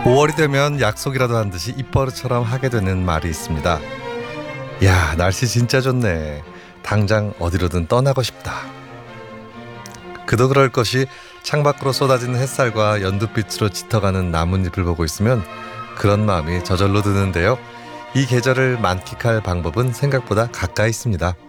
5월이 되면 약속이라도 한 듯이 입버릇처럼 하게 되는 말이 있습니다. 야, 날씨 진짜 좋네. 당장 어디로든 떠나고 싶다. 그도 그럴 것이 창밖으로 쏟아지는 햇살과 연두빛으로 짙어가는 나뭇잎을 보고 있으면 그런 마음이 저절로 드는데요. 이 계절을 만끽할 방법은 생각보다 가까이 있습니다.